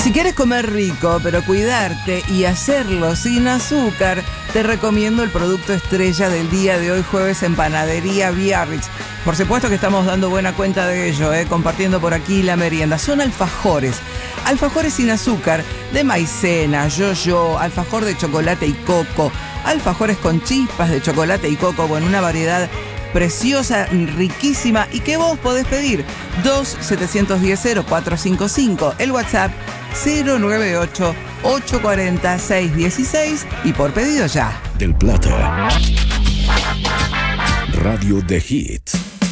Si quieres comer rico, pero cuidarte y hacerlo sin azúcar, te recomiendo el producto estrella del día de hoy, jueves, en Panadería Biarritz. Por supuesto que estamos dando buena cuenta de ello, compartiendo por aquí la merienda. Son alfajores. Alfajores sin azúcar, de maicena, yo-yo, alfajor de chocolate y coco, alfajores con chispas de chocolate y coco, bueno, una variedad preciosa, riquísima, y que vos podés pedir 2-710-0455, el WhatsApp 098-840-616 y por pedido ya. Del Plata, Radio de Hits.